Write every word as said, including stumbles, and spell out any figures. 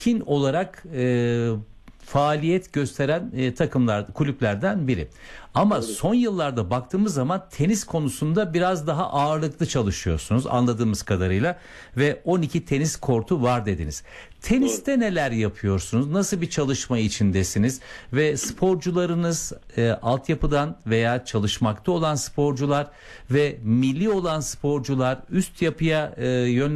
etkin olarak e, faaliyet gösteren e, takımlar, kulüplerden biri. Ama Doğru. son yıllarda baktığımız zaman tenis konusunda biraz daha ağırlıklı çalışıyorsunuz anladığımız kadarıyla ve on iki tenis kortu var dediniz. Teniste Doğru. neler yapıyorsunuz? Nasıl bir çalışma içindesiniz? Ve sporcularınız e, altyapıdan veya çalışmakta olan sporcular ve milli olan sporcular üst yapıya e, yönlendirilmişler.